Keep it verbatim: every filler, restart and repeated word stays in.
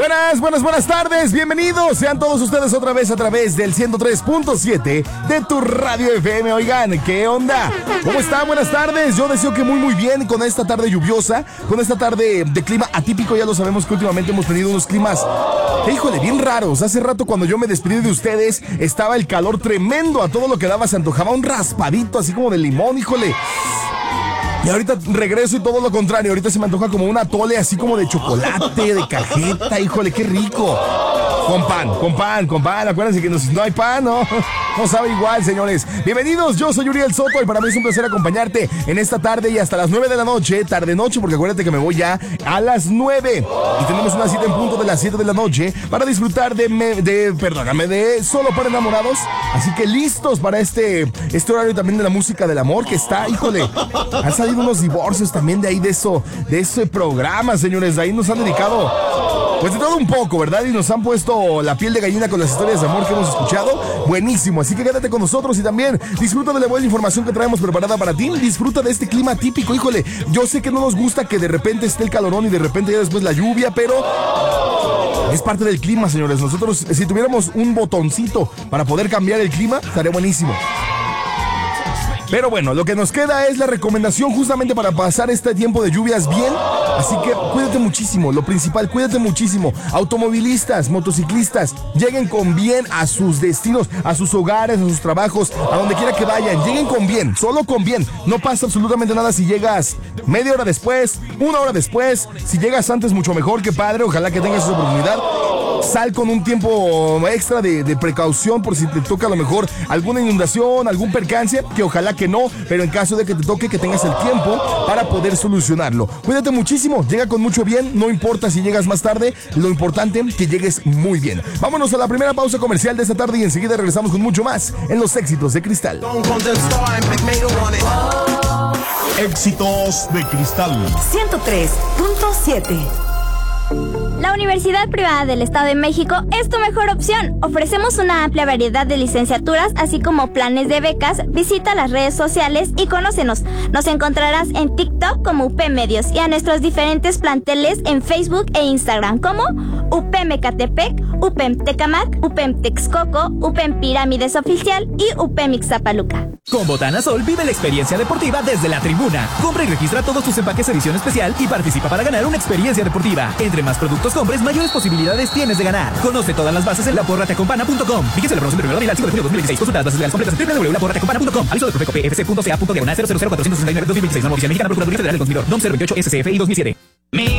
Buenas, buenas, buenas tardes. Bienvenidos sean todos ustedes otra vez a través del ciento tres punto siete de tu radio F M. Oigan, ¿qué onda? ¿Cómo están? Buenas tardes. Yo deseo que muy, muy bien con esta tarde lluviosa, con esta tarde de clima atípico. Ya lo sabemos que últimamente hemos tenido unos climas, eh, híjole, bien raros. Hace rato cuando yo me despedí de ustedes estaba el calor tremendo. A todo lo que daba se antojaba un raspadito así como de limón, híjole. Y ahorita regreso y todo lo contrario. Ahorita se me antoja como un atole así como de chocolate, de cajeta. Híjole, qué rico. Con pan, con pan, con pan. Acuérdense que no, no hay pan, ¿no? No sabe igual, señores. Bienvenidos, yo soy Uriel Soto y para mí es un placer acompañarte en esta tarde y hasta las nueve de la noche. Tarde noche, porque acuérdate que me voy ya a las nueve. Y tenemos una cita en punto de las siete de la noche para disfrutar de, me, de perdóname, de Solo para Enamorados. Así que listos para este, este horario también de la música del amor que está, híjole. Han salido unos divorcios también de ahí, de eso, de ese programa, señores. De ahí nos han dedicado, pues de todo un poco, ¿verdad? Y nos han puesto la piel de gallina con las historias de amor que hemos escuchado. Buenísimo, así que quédate con nosotros y también disfruta de la buena información que traemos preparada para ti. Disfruta de este clima típico, híjole. Yo sé que no nos gusta que de repente esté el calorón y de repente ya después la lluvia, pero es parte del clima, señores. Nosotros, si tuviéramos un botoncito para poder cambiar el clima, estaría buenísimo. Pero bueno, lo que nos queda es la recomendación justamente para pasar este tiempo de lluvias bien. Así que cuídate muchísimo, lo principal, cuídate muchísimo. Automovilistas, motociclistas, lleguen con bien a sus destinos, a sus hogares, a sus trabajos, a donde quiera que vayan. Lleguen con bien, solo con bien. No pasa absolutamente nada si llegas media hora después, una hora después. Si llegas antes, mucho mejor, que padre. Ojalá que tengas esa oportunidad. Sal con un tiempo extra de, de precaución por si te toca a lo mejor alguna inundación, algún percance, que ojalá que no, pero en caso de que te toque, que tengas el tiempo para poder solucionarlo. Cuídate muchísimo, llega con mucho bien, no importa si llegas más tarde, lo importante que llegues muy bien. Vámonos a la primera pausa comercial de esta tarde y enseguida regresamos con mucho más en los éxitos de Cristal. Éxitos de Cristal ciento tres punto siete. La Universidad Privada del Estado de México es tu mejor opción. Ofrecemos una amplia variedad de licenciaturas, así como planes de becas. Visita las redes sociales y conócenos. Nos encontrarás en TikTok como U P Medios y a nuestros diferentes planteles en Facebook e Instagram como U P M Ecatepec, U P M Tecamac, U P M Texcoco, U P M Pirámides Oficial y U P M Ixtapaluca. Con Botana Sol vive la experiencia deportiva desde la tribuna. Compra y registra todos tus empaques edición especial y participa para ganar una experiencia deportiva. Entre más productos compres, mayores posibilidades tienes de ganar. Conoce todas las bases en la porra te acompana punto com. Fíjese la promoción de primero de abril al cinco de junio de dos mil dieciséis. Consulta las bases legales completas en w w w punto la porra te acompana punto com. Aviso de Profeco P F C punto C A punto diagonal cero cero cero cuatro seis nueve dos mil veintiséis. Norma oficial mexicana, Procuraduría Federal del Consumidor. N O M cero veintiocho S C F I dos mil siete.